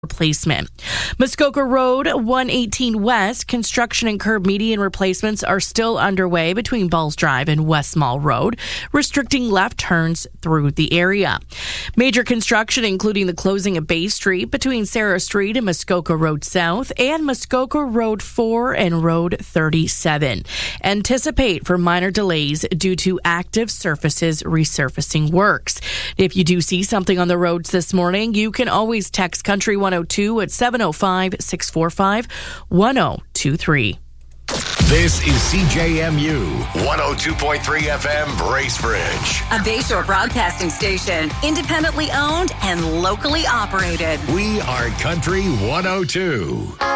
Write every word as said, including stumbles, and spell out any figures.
replacement. Muskoka Road one eighteen West, construction and curb median replacements are still underway between Balls Drive and West Mall Road, restricting left turns through the area. Major construction, including the closing of Bay Street between Sarah Street and Muskoka Road South and Muskoka Road four and Road thirty-seven. Anticipate for minor delays due to active surfaces resurfacing works. If you do see something on the roads this morning, you can always text Country one oh two at seven oh five, six four five, one oh two three. This is C J M U one oh two point three F M Bracebridge, a Bayshore broadcasting station, independently owned and locally operated. We are Country one oh two.